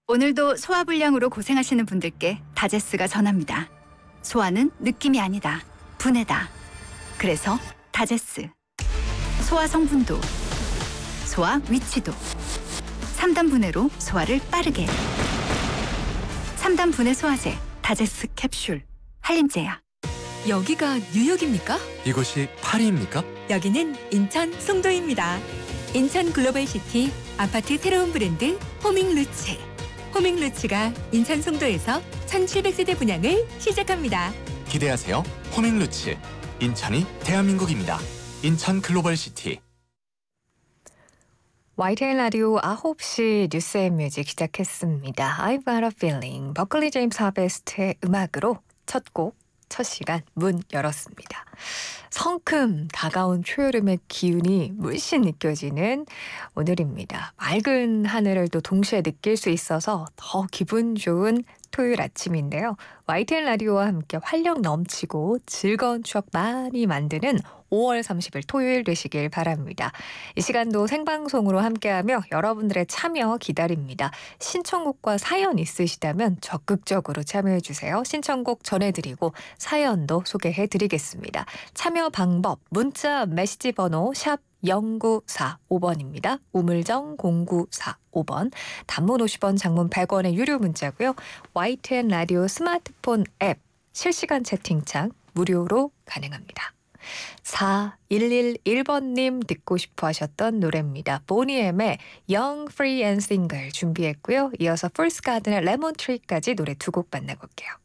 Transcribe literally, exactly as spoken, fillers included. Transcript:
오늘도 소화불량으로 고생하시는 분들께 다제스가 전합니다. 소화는 느낌이 아니다. 분해다. 그래서 다제스. 소화 성분도, 소화 위치도. 삼 단 분해로 소화를 빠르게. 삼 단 분해 소화제 다제스 캡슐. 한림제약. 여기가 뉴욕입니까? 이곳이 파리입니까? 여기는 인천 송도입니다. 인천 글로벌시티 아파트 새로운 브랜드 호밍루츠. 호밍루츠가 인천 송도에서 천칠백 세대 분양을 시작합니다. 기대하세요. 호밍루츠. 인천이 대한민국입니다. 인천 글로벌시티. 와이티엔 라디오 아홉 시 뉴스 앤 뮤직 시작했습니다. I've got a feeling. 버클리 제임스 하베스트의 음악으로 첫 곡, 첫 시간 문 열었습니다. 성큼 다가온 초여름의 기운이 물씬 느껴지는 오늘입니다. 맑은 하늘을 또 동시에 느낄 수 있어서 더 기분 좋은 토요일 아침인데요. 와이티엔 라디오와 함께 활력 넘치고 즐거운 추억 많이 만드는 오월 삼십일 토요일 되시길 바랍니다. 이 시간도 생방송으로 함께하며 여러분들의 참여 기다립니다. 신청곡과 사연 있으시다면 적극적으로 참여해주세요. 신청곡 전해드리고 사연도 소개해드리겠습니다. 참여 방법 문자 메시지 번호 샵 공구사오 번입니다. 우물정 공구사오 번. 단문 오십 원, 장문 백 원의 유료 문자고요. 와이티엔 라디오 스마트폰 앱 실시간 채팅창 무료로 가능합니다. 사일일일 번님 듣고 싶어 하셨던 노래입니다. 보니엠의 Young, Free and Single 준비했고요. 이어서 풀스 가든의 레몬트리까지 노래 두 곡 만나볼게요.